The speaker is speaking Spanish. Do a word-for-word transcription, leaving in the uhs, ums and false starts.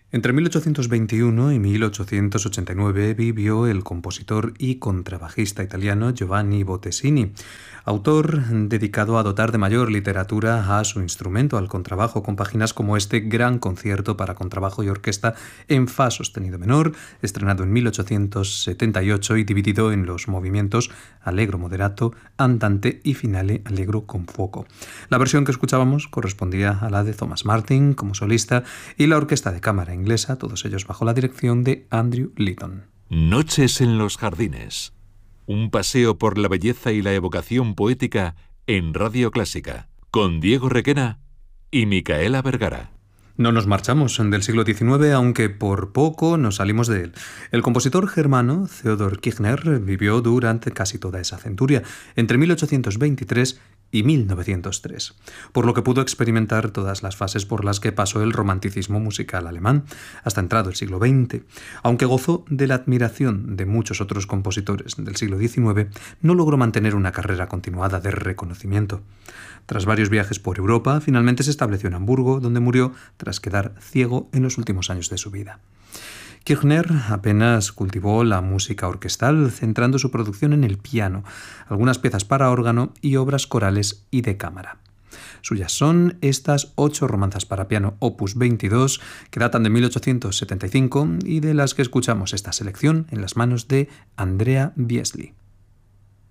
Entre mil ochocientos veintiuno y mil ochocientos ochenta y nueve vivió el compositor y contrabajista italiano Giovanni Bottesini, autor dedicado a dotar de mayor literatura a su instrumento, al contrabajo, con páginas como este gran concierto para contrabajo y orquesta en fa sostenido menor, estrenado en mil ochocientos setenta y ocho y dividido en los movimientos allegro moderato, andante y finale allegro con fuoco. La versión que escuchábamos correspondía a la de Thomas Martin como solista y la orquesta de cámara inglesa, todos ellos bajo la dirección de Andrew Litton. Noches en los jardines. Un paseo por la belleza y la evocación poética en Radio Clásica, con Diego Requena y Micaela Vergara. No nos marchamos del siglo diecinueve, aunque por poco nos salimos de él. El compositor germano Theodor Kirchner vivió durante casi toda esa centuria, entre mil ochocientos veintitrés y mil novecientos tres, por lo que pudo experimentar todas las fases por las que pasó el romanticismo musical alemán, hasta entrado el siglo veinte. Aunque gozó de la admiración de muchos otros compositores del siglo diecinueve, no logró mantener una carrera continuada de reconocimiento. Tras varios viajes por Europa, finalmente se estableció en Hamburgo, donde murió tras quedar ciego en los últimos años de su vida. Kirchner apenas cultivó la música orquestal, centrando su producción en el piano, algunas piezas para órgano y obras corales y de cámara. Suyas son estas ocho romanzas para piano opus veintidós, que datan de mil ochocientos setenta y cinco y de las que escuchamos esta selección en las manos de Andrea Biesli.